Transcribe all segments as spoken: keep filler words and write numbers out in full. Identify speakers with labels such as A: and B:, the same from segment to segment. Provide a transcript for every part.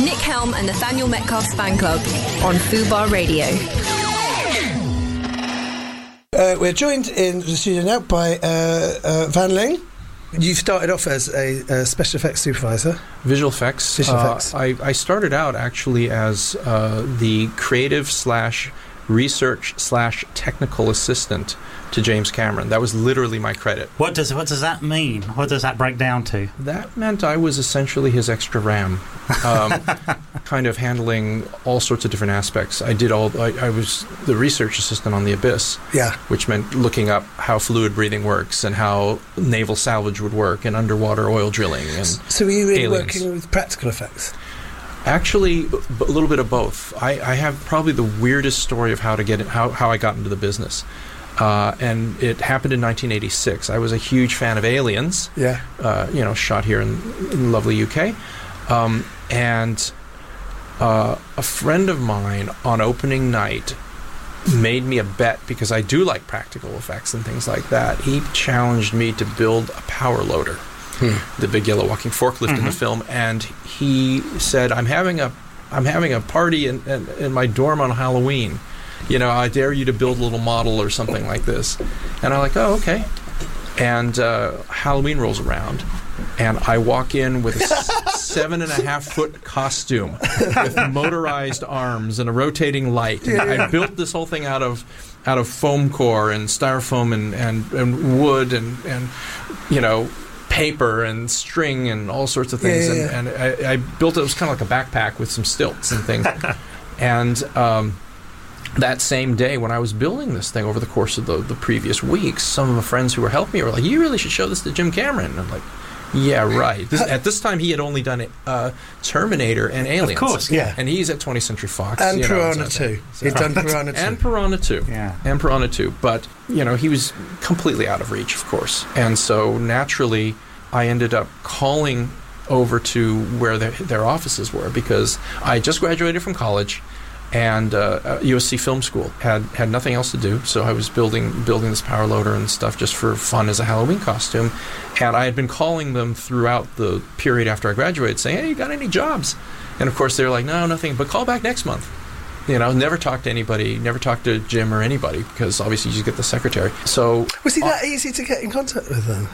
A: Nick Helm and Nathaniel Metcalf's fan club on Fubar Radio.
B: Uh, we're joined in the studio now by uh, uh, Van Ling. You started off as a, a special effects supervisor.
C: Visual effects.
B: Visual
C: uh,
B: effects.
C: I, I started out actually as uh, the creative slash research slash technical assistant to James Cameron. That was literally my credit.
D: What does what does that mean? What does that break down to?
C: That meant I was essentially his extra RAM, um, kind of handling all sorts of different aspects. I did all. I, I was the research assistant on The Abyss,
B: Yeah.
C: which meant looking up how fluid breathing works and how naval salvage would work and underwater oil drilling. And
B: So were you really
C: aliens.
B: working with practical effects?
C: Actually, b- a little bit of both. I, I have probably the weirdest story of how to get it, how how I got into the business, uh, and it happened in nineteen eighty-six. I was a huge fan of Aliens.
B: Yeah.
C: Uh, you know, shot here in, in lovely U K, um, and uh, a friend of mine on opening night made me a bet because I do like practical effects and things like that. He challenged me to build a power loader. Hmm. The big yellow walking forklift mm-hmm. in the film, and he said, "I'm having a, I'm having a party in, in in my dorm on Halloween. You know, I dare you to build a little model or something like this." And I'm like, "Oh, okay." And uh, Halloween rolls around, and I walk in with a s- seven and a half foot costume with motorized arms and a rotating light. And I built this whole thing out of out of foam core and styrofoam and and, and wood and and you know. paper and string and all sorts of things,
B: yeah, yeah.
C: and, and I, I built it. It was kind of like a backpack with some stilts and things. And um, that same day, when I was building this thing over the course of the, the previous weeks, some of the friends who were helping me were like, "You really should show this to Jim Cameron." And I'm like, "Yeah, right." This, at this time, he had only done uh, Terminator and Aliens,
D: of course,
B: yeah.
C: And he's at twentieth Century Fox
B: And
C: you know,
B: Piranha
C: so,
B: two.
C: so-
B: He'd done Piranha two.
C: and Piranha two,
D: Yeah.
C: and Piranha two. But you know, he was completely out of reach, of course, and so naturally, I ended up calling over to where their, their offices were because I just graduated from college, and uh, U S C Film School had, had nothing else to do, so I was building building this power loader and stuff just for fun as a Halloween costume. And I had been calling them throughout the period after I graduated, saying, "Hey, you got any jobs?" And of course they were like, "No, nothing, but call back next month." You know, never talk to anybody, never talk to Jim or anybody, because obviously you just get the secretary. So
B: Was he
C: uh,
B: that easy to get in contact with then?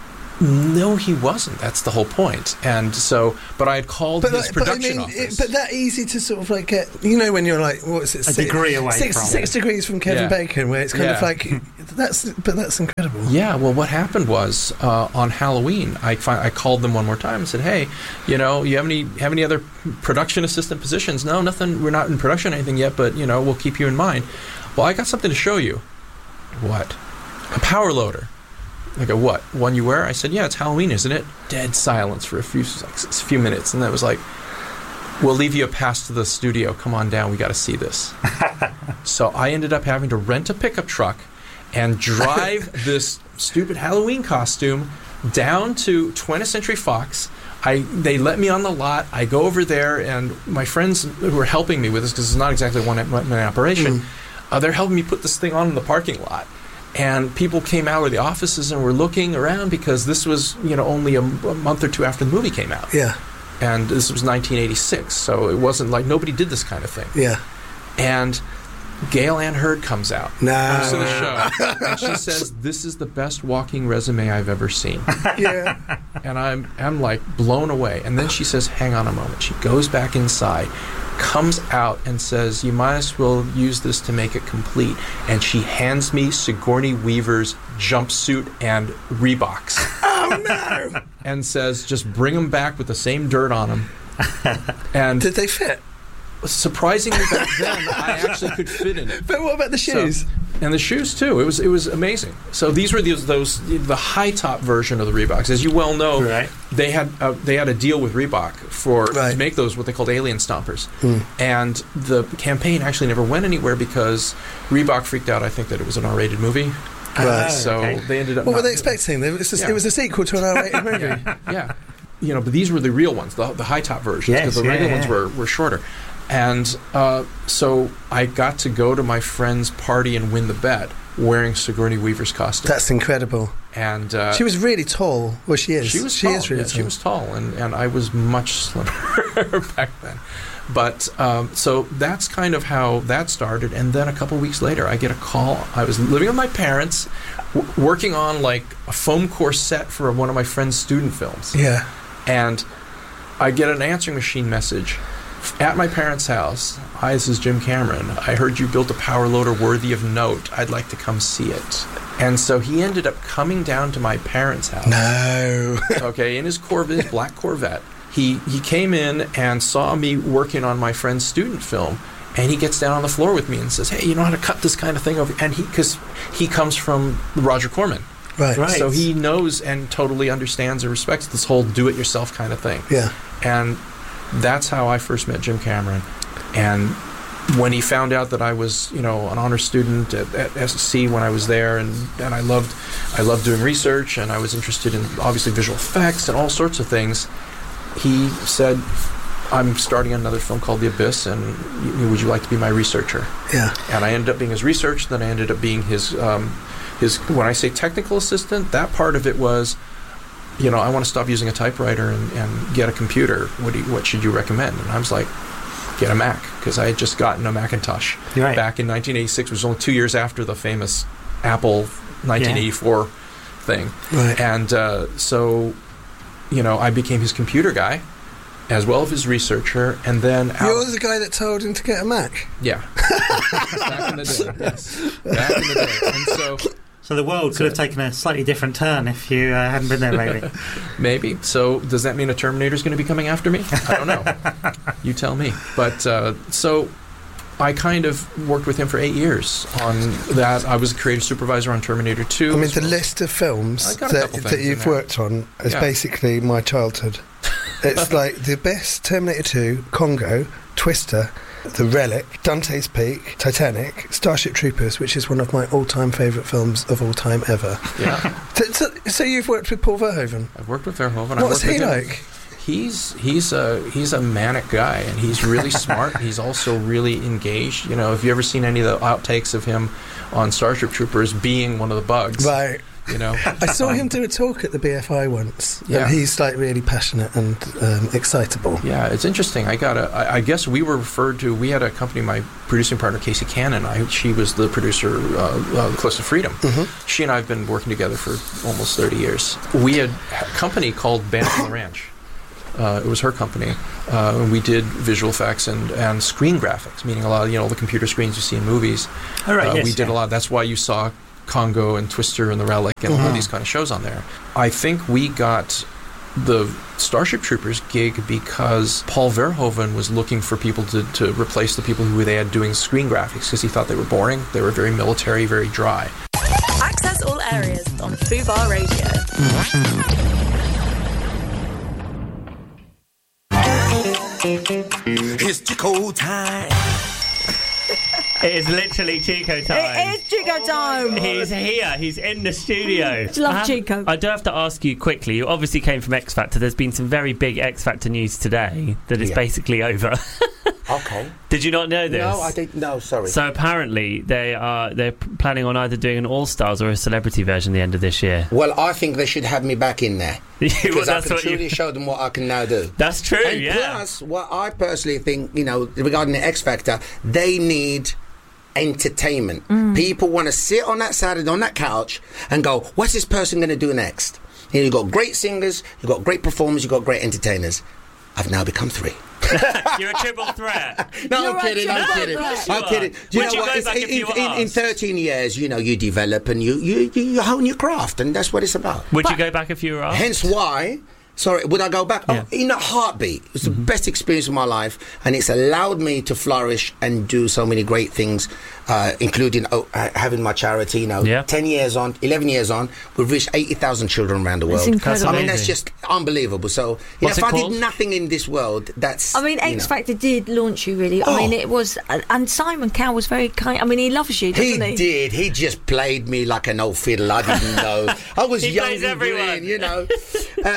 C: No, he wasn't. That's the whole point. And so, but I had called
B: But,
C: his
B: like, but I
C: production
B: mean,
C: office.
B: it, but that easy to sort of like get, you know, when you're like, what's it?
D: A degree away
B: six,
D: from
B: six
D: it.
B: degrees from Kevin
C: Yeah.
B: Bacon, where it's kind of
C: Yeah.
B: like, that's, but that's incredible.
C: Yeah, well, what happened was uh, on Halloween, I fi- I called them one more time and said, "Hey, you know, you have any have any other production assistant positions?" "No, nothing. We're not in production or anything yet, but you know, we'll keep you in mind." "Well, I got something to show you." "What?" "A power loader." I go, "What? One you wear?" I said, "Yeah, it's Halloween, isn't it?" Dead silence for a few like, a few minutes, and that was like, "We'll leave you a pass to the studio. Come on down. We got to see this." So I ended up having to rent a pickup truck and drive this stupid Halloween costume down to twentieth Century Fox. I they let me on the lot. I go over there, and my friends who were helping me with this, because it's not exactly one man operation,
B: Mm.
C: uh, they're helping me put this thing on in the parking lot. And people came out of the offices and were looking around because this was, you know, only a, a month or two after the movie came out.
B: Yeah,
C: And this was nineteen eighty-six, so it wasn't like nobody did this kind of thing.
B: yeah.
C: And Gail Ann Hurd comes out
B: No.
C: comes to the show, and she says, "This is the best walking resume I've ever seen."
B: Yeah.
C: And I'm I'm like blown away. And then she says, "Hang on a moment." She goes back inside, comes out and says, "You might as well use this to make it complete." And she hands me Sigourney Weaver's jumpsuit and Reeboks.
B: Oh, no.
C: And says, "Just bring them back with the same dirt on them." And
B: Did they fit?
C: surprisingly back then, I actually could fit in it.
B: But what about the shoes?
C: So, and the shoes too. It was it was amazing. So these were those, those the high top version of the Reeboks, as you well know.
D: Right.
C: They had uh, they had a deal with Reebok for
B: Right.
C: to make those what they called alien stompers,
B: Hmm.
C: and the campaign actually never went anywhere because Reebok freaked out. I think that it was an R-rated movie.
B: Right.
C: So
D: okay.
C: they ended up.
B: What were
C: not-
B: they expecting? It was, a,
C: Yeah.
B: it was a sequel to an R-rated movie.
C: Yeah, yeah. You know, but these were the real ones, the, the high top versions,
D: Yes,
C: because the
D: yeah,
C: regular
D: yeah.
C: ones were, were shorter. And uh, so I got to go to my friend's party and win the bet wearing Sigourney Weaver's costume.
B: That's incredible.
C: And uh,
B: she was really tall. Well, she is.
C: She was
B: she
C: tall.
B: is really
C: yeah,
B: tall.
C: She was tall, and, and I was much slimmer back then. But um, so that's kind of how that started. And then a couple weeks later, I get a call. I was living with my parents, w- working on like a foam core set for one of my friend's student films.
B: Yeah.
C: And I get an answering machine message at my parents' house. Hi, this is Jim Cameron. I heard you built a power loader worthy of note. I'd like to come see it. And so he ended up coming down to my parents' house.
B: No.
C: Okay, in his Corvette, his black Corvette. He he came in and saw me working on my friend's student film, and he gets down on the floor with me and says, "Hey, you know how to cut this kind of thing over?" And he, because he comes from Roger Corman.
B: Right.
D: Right.
C: So he knows and totally understands and respects this whole do-it-yourself kind of thing.
B: Yeah.
C: And that's how I first met Jim Cameron. And when he found out that I was, you know, an honor student at, at S C when I was there, and, and I loved I loved doing research, and I was interested in obviously visual effects and all sorts of things, he said, "I'm starting another film called The Abyss, and y- would you like to be my researcher?"
B: Yeah.
C: And I ended up being his researcher. Then I ended up being his um, his. When I say technical assistant, that part of it was, you know, I want to stop using a typewriter and, and get a computer. What do you, what should you recommend? And I was like, get a Mac, because I had just gotten a Macintosh
D: Right.
C: back in nineteen eighty-six. It was only two years after the famous Apple nineteen eighty-four thing.
B: Right.
C: And uh, so, you know, I became his computer guy as well as his researcher, and then out,
B: You're the guy that told him to get a Mac.
C: yeah, back in the day, yes, back in the day, and so.
D: So the world could have taken a slightly different turn if you uh, hadn't been there, maybe.
C: Maybe. So does that mean a Terminator's going to be coming after me? I don't know. You tell me. But uh, so I kind of worked with him for eight years on that. I was a creative supervisor on Terminator two.
B: I mean,
C: as
B: the
C: well.
B: list of films
C: I got a
B: that,
C: couple
B: that
C: things in
B: you've
C: there.
B: worked on is
C: Yeah.
B: basically my childhood. It's like the best Terminator two, Congo, Twister, The Relic, Dante's Peak, Titanic, Starship Troopers, which is one of my all-time favourite films of all time ever.
C: Yeah.
B: So, so, so you've worked with Paul Verhoeven.
C: I've worked with Verhoeven. I
B: What's
C: worked
B: he
C: with him.
B: like?
C: He's he's a he's a manic guy, and he's really smart. He's also really engaged. You know, have you ever seen any of the outtakes of him on Starship Troopers being one of the bugs?
B: Right.
C: You know,
B: I saw him do a talk at the B F I once.
C: Yeah.
B: And he's like really passionate and um, excitable.
C: Yeah, it's interesting. I got a. I, I guess we were referred to. We had a company. My producing partner Casey Cannon. I, she was the producer, uh, uh, Close to Freedom.
B: Mm-hmm.
C: She and I have been working together for almost thirty years. We had a company called Band on the Ranch. Uh, it was her company, uh, and we did visual effects and, and screen graphics, meaning a lot of, you know, the computer screens you see in movies.
D: All right,
C: uh,
D: yes,
C: we did
D: yeah.
C: a lot. That's why you saw Congo and Twister and The Relic and all
B: Mhm.
C: these kind of shows on there. I think we got the Starship Troopers gig because Paul Verhoeven was looking for people to, to replace the people who they had doing screen graphics, because he thought they were boring. They were very military, very dry.
E: Access all areas on Fubar Radio.
F: It's Chico time.
G: It is literally Chico time.
H: It is Chico time.
G: He's here. He's in the studio.
H: Love
G: I have-
H: Chico.
G: I do have to ask you quickly. You obviously came from X Factor. There's been some very big X Factor news today that is
F: Yeah.
G: basically over.
F: Okay.
G: Did you not know this?
F: No, I didn't. No, sorry.
G: So apparently they are they're p- planning on either doing an All Stars or a celebrity version at the end of this year.
F: Well, I think they should have me back in there
G: Well,
F: because I
G: that's
F: can
G: what
F: truly
G: you.
F: show them what I can now do.
G: That's true.
F: And
G: yeah.
F: plus, what I personally think, you know, regarding the X Factor, they need entertainment. People want to sit on that Saturday on that couch and go, "What's this person going to do next?" You know, you've got great singers, you've got great performers, you've got great entertainers. I've now become three.
G: You're a triple threat.
F: No,
H: You're
F: I'm
H: a
F: kidding. I'm
H: triple
F: kidding.
H: threat.
F: I'm
G: You
F: kidding.
G: are.
F: Do you
G: Would
F: know
G: you
F: what?
G: go
F: It's-
G: back if
F: in,
G: you were
F: in, in
G: asked?
F: thirteen years, you know, you develop and you you you, you hone your craft, and that's what it's about.
G: Would you go back if you were asked?
F: Hence why. Sorry, would I go back?
G: Yeah.
F: Oh, in a heartbeat. It was the best experience of my life, and it's allowed me to flourish and do so many great things, uh, including oh, uh, having my charity. You know,
G: Yeah.
F: ten years on, eleven years on, we've reached eighty thousand children around the
H: That's
F: world.
H: incredible.
F: I mean,
G: amazing.
F: that's just unbelievable. So, you
G: What's
F: know, if
G: it
F: I
G: called?
F: did nothing in this world, that's.
H: I mean,
F: you
H: X
F: know.
H: Factor did launch you, really.
F: Oh.
H: I mean, it was, and Simon Cowell was very kind. I mean, he loves you,
F: He
H: doesn't he?
F: did. He just played me like an old fiddle. I didn't know. I was
G: He
F: young
G: plays
F: and
G: everyone.
F: green, you know. Uh, but yeah,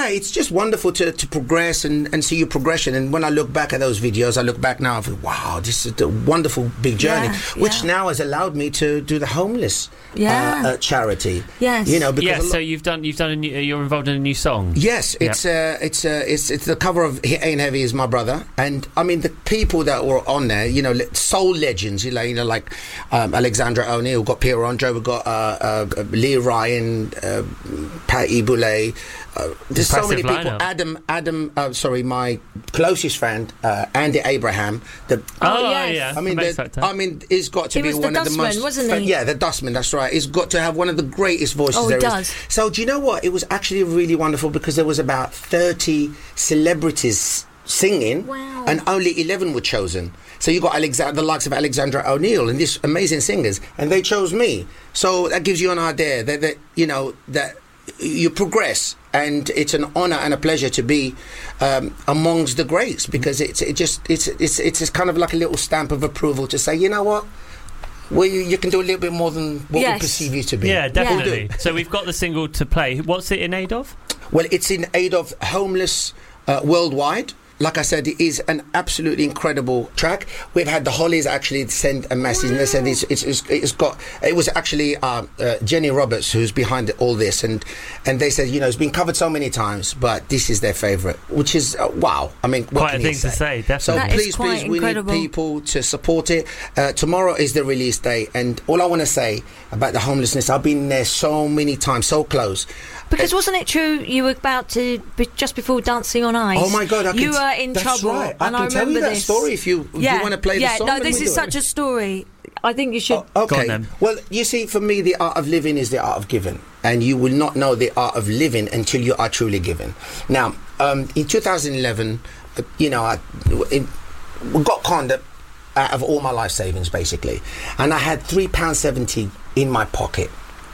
F: yeah, it's just wonderful to, to progress and, and see your progression. And when I look back at those videos, I look back now and think, wow, this is a wonderful big journey,
H: Yeah,
F: which
H: yeah.
F: now has allowed me to do the homeless
H: Yeah.
F: uh, uh, charity.
H: Yes.
F: You know, because
G: Yeah,
F: a lo-
G: so you've done you've done a new, you're involved in a new song.
F: Yes,
G: Yeah.
F: it's uh, it's uh, it's it's the cover of It Ain't Heavy Is My Brother, and I mean the people that were on there, you know, le- soul legends, you know, you know like um, Alexandra O'Neill, we've got Peter Andre, we've got uh, uh, Lee Ryan, uh, Patty Boulay. Uh, there's so many
G: Impressive
F: people.
G: lineup.
F: Adam, Adam, uh, sorry, my closest friend, uh, Andy Abraham. The
G: Oh,
H: yes.
G: yeah.
F: I mean,
G: From X
F: the,
G: Factor.
F: I mean, he's got to
H: He
F: be
H: was the
F: one of the
H: dustman,
F: most.
H: wasn't he?
F: Yeah, the dustman. That's right. He's got to have one of the greatest voices
H: Oh,
F: there
H: he
F: is.
H: does.
F: So, do you know what? It was actually really wonderful because there was about thirty celebrities singing,
H: Wow.
F: and only eleven were chosen. So you got Alexander, the likes of Alexandra O'Neill and these amazing singers, and they chose me. So that gives you an idea that, that you know that you progress, and it's an honour and a pleasure to be um, amongst the greats, because it's it just it's it's it's just kind of like a little stamp of approval to say, you know what, well you, you can do a little bit more than what
H: Yes.
F: we perceive you to be.
G: Yeah, definitely.
F: Will do.
G: So we've got the single to play. What's it in aid of?
F: Well, it's in aid of homeless uh, worldwide. Like I said, it is an absolutely incredible track. We've had the Hollies actually send a message, and they said it's, it's, it's, it's got. It was actually uh, uh, Jenny Roberts who's behind all this, and and they said, you know, it's been covered so many times, but this is their favourite, which is uh, wow. I mean, what
G: Quite
F: can
G: a
F: you
G: thing to say,
F: So
G: definitely.
H: That is
F: please,
H: quite
F: please, we
H: incredible.
F: need people to support it. Uh, tomorrow is the release day, and all I want to say about the homelessness, I've been there so many times, so close.
H: Because wasn't it true you were about to be just before Dancing on Ice?
F: Oh my God! I
H: you
F: can,
H: were in
F: that's
H: trouble,
F: Right. I
H: and
F: can
H: I
F: tell
H: remember
F: you that
H: this.
F: story if you if
H: yeah,
F: you want to play
H: yeah.
F: the song.
H: no,
F: and
H: this
F: we
H: is
F: do
H: such
F: it.
H: a story. I think you should.
F: Oh, okay.
G: Go on, then.
F: Well, you see, for me, the art of living is the art of giving, and you will not know the art of living until you are truly giving. Now, um, in two thousand eleven, uh, you know, I in, got conned out of all my life savings, basically, and I had three pounds seventy in my pocket.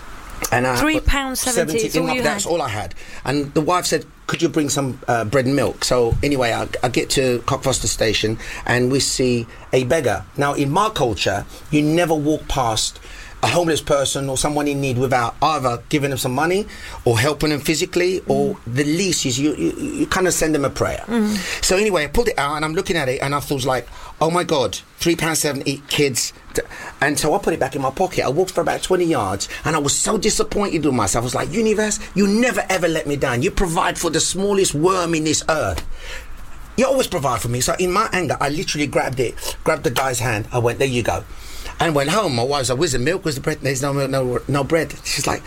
F: And I,
H: Three pounds seventy is
F: in
H: all
F: my-
H: you
F: That's
H: had?
F: all I had. And the wife said, "Could you bring some uh, bread and milk?" So anyway, I, I get to Cockfoster Station, and we see a beggar. Now, in my culture, you never walk past a homeless person or someone in need without either giving them some money or helping them physically, or the least is you, you, you kind of send them a prayer. So anyway, I pulled it out and I'm looking at it, and I thought like, oh my God, three pounds seventy, kids. And so I put it back in my pocket. I walked for about twenty yards, and I was so disappointed with myself. I was like, universe, you never ever let me down. You provide for the smallest worm in this earth. You always provide for me. So in my anger, I literally grabbed it, grabbed the guy's hand. I went, there you go. And went home. My wife's like, where's the milk? Where's the bread? There's no, no, no bread. She's like,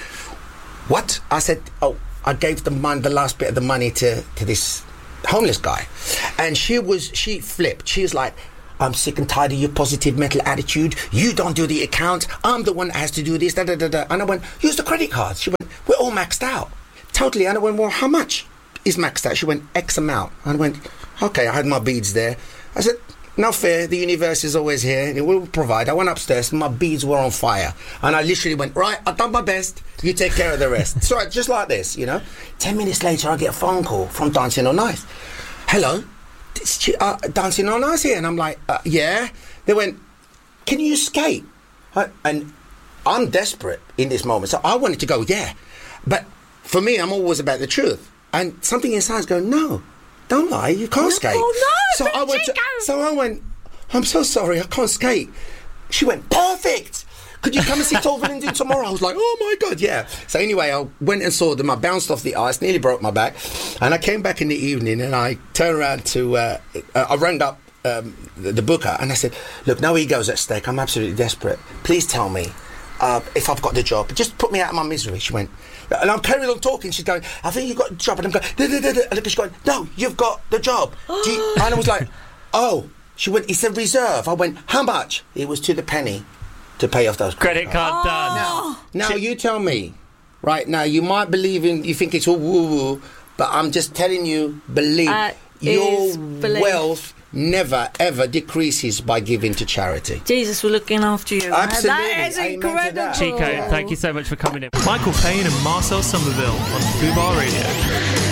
F: what? I said, oh, I gave the man the last bit of the money to, to this homeless guy. And she was, she flipped. She was like, I'm sick and tired of your positive mental attitude. You don't do the account. I'm the one that has to do this. Da, da, da, da. And I went, use the credit card. She went, we're all maxed out. Totally. And I went, well, how much is maxed out? She went, X amount. And I went, okay, I had my beads there. I said, no fair, the universe is always here, and it will provide. I went upstairs, and my beads were on fire. And I literally went, right, I've done my best, you take care of the rest. So just like this, you know. Ten minutes later, I get a phone call from Dancing on Ice. Hello, it's uh, Dancing on Ice here. And I'm like, uh, yeah. They went, can you skate? I, and I'm desperate in this moment, so I wanted to go, yeah. But for me, I'm always about the truth. And something inside is going, no, don't lie, you can't skate.
H: Oh, no,
F: so I went to, so I went, I'm so sorry, I can't skate. She went, perfect. Could you come and see Tolvin and do tomorrow? I was like, oh my God, yeah. So anyway, I went and saw them. I bounced off the ice, nearly broke my back. And I came back in the evening, and I turned around to, uh, uh, I rang up um, the, the booker, and I said, look, no egos at stake. I'm absolutely desperate. Please tell me uh, if I've got the job. Just put me out of my misery. She went, and I'm carrying on talking. She's going, I think you've got the job. And I'm going, da, da, da, da. And she's going, no, you've got the job. Do you? And I was like, oh. She went, it's a reserve. I went, how much? It was to the penny to pay off those
G: Credit card done.
F: Now, now you tell me, right now, you might believe in, you think it's all woo-woo, but I'm just telling you, believe,
H: Uh,
F: your
H: is belief.
F: wealth never, ever decreases by giving to charity.
H: Jesus was looking after you.
F: Absolutely.
H: That is
F: Amen to
H: incredible.
F: that.
G: Chico, thank you so much for coming in.
I: Michael Payne and Marcel Somerville on Fubar Radio.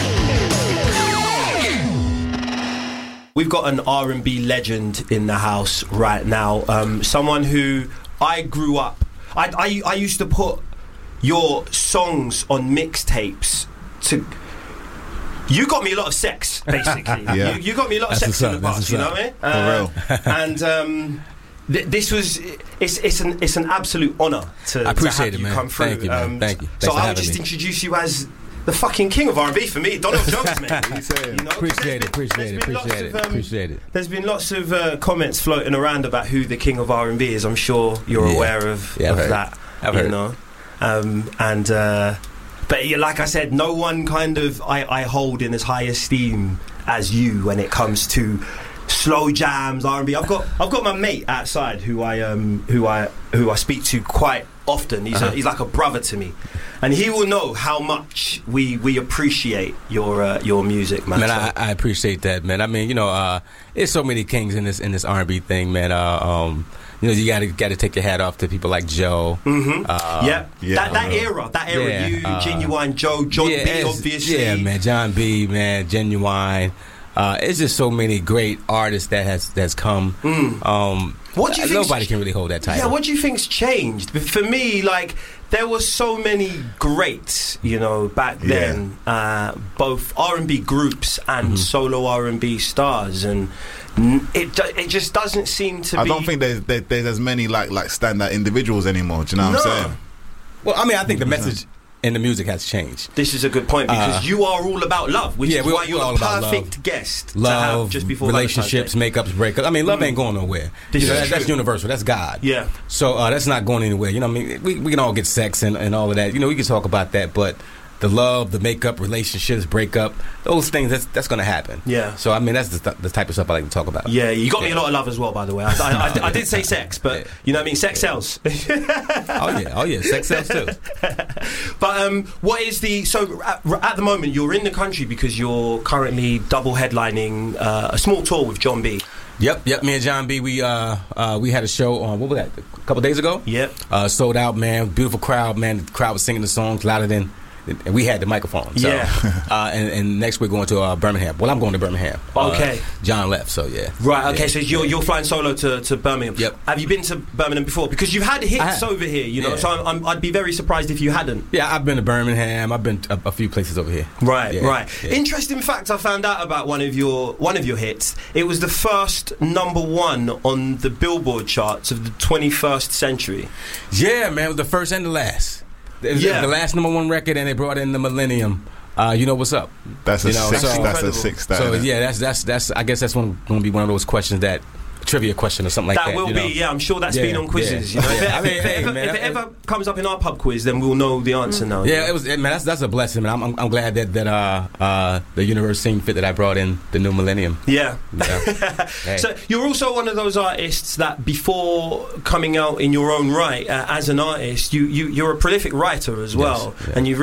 J: We've got an R and B legend in the house right now. Um, someone who I grew up. I, I I used to put your songs on mixtapes to You got me a lot of sex, basically.
K: Yeah.
J: you, you got me a lot of
K: That's
J: sex in the
K: what's up,
J: past, you know
K: that's
J: what I mean?
K: For
J: Uh, and um, th- this was it's it's an it's an absolute honour to,
L: I appreciate
J: to have
L: it,
J: you
L: man.
J: come through.
L: Thank you, man.
J: Um,
L: Thank you. Thanks
J: so
L: for
J: I would
L: having
J: just
L: me.
J: introduce you as the fucking king of R and B for me, Donald Jones, man. You know, 'cause there's
L: Appreciate it,
J: been-
L: appreciate
J: there's
L: it,
J: been lots
L: appreciate it,
J: of, um,
L: appreciate it.
J: There's been lots of uh, comments floating around about who the king of R and B is. I'm sure you're
L: Yeah.
J: aware of,
L: Yeah, I've
J: of
L: heard.
J: that.
L: I've
J: you
L: heard.
J: know, um, and uh, but yeah, like I said, no one kind of I, I hold in as high esteem as you when it comes to slow jams, R and B. I've got I've got my mate outside who I um who I who I speak to quite often. He's
L: Uh-huh.
J: a, he's like a brother to me, and he will know how much we we appreciate your uh, your music, man.
L: Man,
J: So-
L: I, I appreciate that, man. I mean, you know, uh, there's so many kings in this in this R and B thing, man. Uh, um, you know, you got to got to take your hat off to people like Joe.
J: Mhm.
L: Uh,
J: yeah, that that
L: uh,
J: era, that era.
L: yeah,
J: you,
L: uh,
J: Genuine Joe, John
L: yeah,
J: B,
L: it's-
J: obviously.
L: Yeah, man, John B, man, Genuine. Uh, it's just so many great artists that has that's come.
J: Mm.
L: Um,
J: What do you think's-
L: Nobody can really hold that title.
J: Yeah, what do you think's changed? But for me, like, there were so many greats, you know, back
K: Yeah.
J: then, uh, both R and B groups and
L: Mm-hmm.
J: solo R and B stars, and n- it do- it just doesn't seem to
K: I
J: be.
K: don't think there's there, there's as many like like standout individuals anymore. Do you know what
J: No.
K: I'm saying?
L: Well, I mean, I think the message in the music has changed.
J: This is a good point because
L: Uh,
J: you are all about love, which
L: yeah,
J: is
L: we're-
J: why you're
L: we're all
J: the
L: about
J: perfect
L: love.
J: guest to have
L: Love,
J: just before
L: relationships,
J: Valentine's Day.
L: makeups, breakups. I mean, love ain't going nowhere.
J: This
L: You know,
J: is
L: that- that's
J: true.
L: universal. That's God.
J: Yeah.
L: So uh, that's not going anywhere. You know, what I mean, we we can all get sex and, and all of that. You know, we can talk about that, but the love, the makeup, relationships, breakup, those things that's that's going to happen.
J: Yeah.
L: So I mean, that's the, th- the type of stuff I like to talk about.
J: Yeah, you got me
L: Yeah.
J: a lot of love as well, by the way. I, I, I, I did say sex, but you know what I mean? Sex sells.
L: Oh yeah, oh yeah, sex sells too.
J: But um, what is the so at, at the moment you're in the country because you're currently double headlining uh, a small tour with John B.
L: Yep, yep. Me and John B. We uh, uh we had a show on what was that? A couple days ago.
J: Yep.
L: Uh, sold out, man. Beautiful crowd, man. The crowd was singing the songs louder than. And we had the microphone. So,
J: Yeah.
L: uh, and, and next we're going to uh, Birmingham. Well, I'm going to Birmingham.
J: Okay.
L: Uh, John left, so yeah.
J: Right. Okay.
L: Yeah,
J: So you're
L: yeah.
J: you're flying solo to, to Birmingham.
L: Yep.
J: Have you been to Birmingham before? Because you've had hits
L: I have.
J: over here, you know.
L: Yeah.
J: So I'm, I'm, I'd be very surprised if you hadn't.
L: Yeah, I've been to Birmingham. I've been to a, a few places over here.
J: Right,
L: Yeah,
J: right.
L: yeah.
J: Interesting fact I found out about one of your one of your hits. It was the first number one on the Billboard charts of the twenty-first century.
L: Yeah, man. It was the first and the last. It was
J: Yeah.
L: the last number one record, and they brought in the Millennium. Uh, you know what's up?
K: That's a
L: you know,
K: six.
L: so-
K: that's a
J: incredible.
K: six. That,
L: So
K: innit?
L: yeah, that's that's that's. I guess that's going to be one of those questions that trivia question or something like
J: that
L: that.
J: will
L: you
J: be,
L: know?
J: yeah. I'm sure that's
L: Yeah,
J: been on quizzes.
L: yeah.
J: You know, if,
L: Yeah,
J: it,
L: I mean,
J: if, it
L: hey,
J: ever,
L: man,
J: if it
L: I-
J: ever comes up in our pub quiz, then we'll know the answer now.
L: Yeah, it was. Man, that's that's a blessing, man. I'm, I'm, I'm glad that that uh, uh, the universe seemed fit that I brought in the new millennium.
J: Yeah.
L: Yeah. Hey.
J: So you're also one of those artists that before coming out in your own right uh, as an artist, you, you you're a prolific writer as well,
L: yeah.
J: and you've